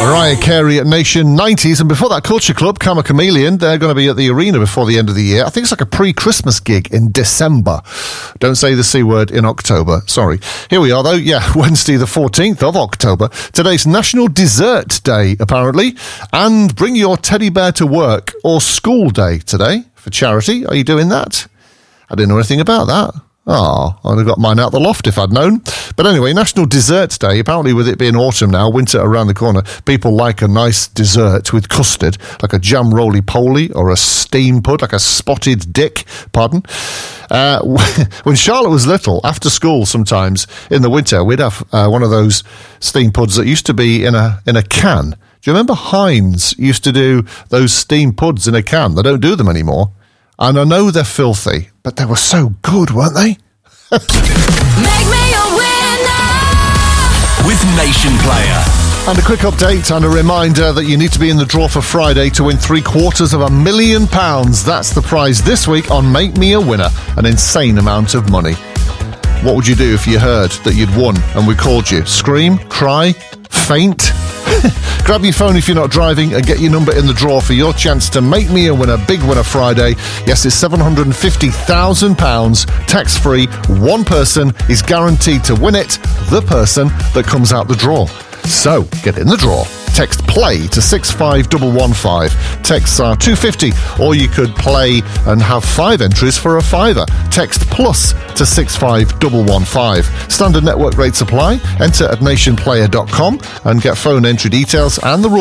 Mariah Carey at Nation 90s, and before that, Culture Club, Karma Chameleon. They're going to be at the arena before the end of the year. I think it's like a pre-Christmas gig in December. Don't say the C word in October. Sorry. Here we are, though. Yeah, Wednesday the 14th of October. Today's National Dessert Day, apparently. And bring your teddy bear to work or school day today for charity. Are you doing that? I didn't know anything about that. Oh, I'd have got mine out the loft if I'd known. But anyway, National Dessert Day. Apparently, with it being autumn now, winter around the corner, people like a nice dessert with custard, like a jam roly-poly or a steam pud, like a spotted dick, pardon. When Charlotte was little, after school sometimes in the winter, we'd have one of those steam puds that used to be in a can. Do you remember Heinz used to do those steam puds in a can? They don't do them anymore. And I know they're filthy, but they were so good, weren't they? Make me a winner with Nation Player. And a quick update and a reminder that you need to be in the draw for Friday to win £750,000. That's the prize this week on Make Me a Winner, an insane amount of money. What would you do if you heard that you'd won and we called you? Scream? Cry? Faint? Grab your phone if you're not driving and get your number in the draw for your chance to make me a winner. Big winner Friday. Yes, it's £750,000. Tax-free. One person is guaranteed to win it. The person that comes out the draw. So, get in the draw. Text PLAY to 65115. Texts are $2.50, or you could play and have 5 entries for a £5. Text PLUS to 65115. Standard network rates apply. Enter at nationplayer.com and get phone entry details and the rules.